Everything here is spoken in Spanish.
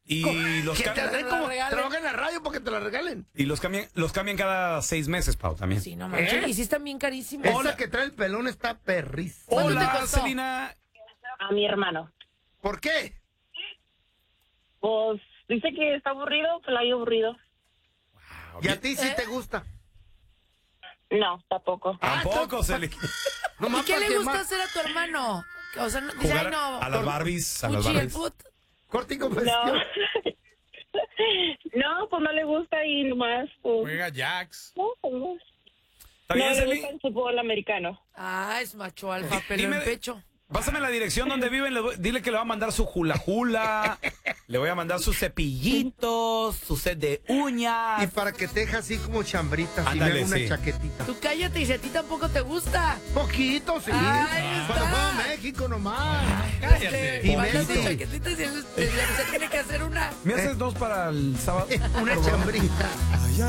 Y los Que te cambian, den como trabaja en la radio porque te la regalen. y los cambian cada 6 meses, Pau, también. Sí, no manches. Y sí están bien carísimos. Esa que trae el pelón está perrísima. ¿Cuánto te Hola, costó? Celina. A mi hermano. ¿Por qué? Pues dice que está aburrido, que lo hay aburrido. ¿Y a ti sí te gusta? No, tampoco. Tampoco, Celina. ¿Y Nomás qué para le que gusta más- hacer a tu hermano? O sea, dice, Jugar ay, no. a las Barbies. A las Fuchi, el Barbies. foot. Corte y No. confesión. No, pues no le gusta y nomás. Pues, Juega Jax. no, pues no. ¿Está No bien, le Celi? gusta el fútbol americano. Ah, es macho alfa, pelo Dime- en pecho. Pásame la dirección donde viven. Dile que le va a mandar su hula hula. Le voy a mandar sus cepillitos, su set de uñas. Y para que te deje así como chambritas y Ándale, le haga una sí. chaquetita. Tú cállate y si a ti tampoco te gusta. Poquito, sí. Ahí Cuando está. fue a México nomás. Cállate. Y Mándate México. chaquetitas y se tiene que hacer una. ¿Me haces 2 para el sábado? Una chambrita.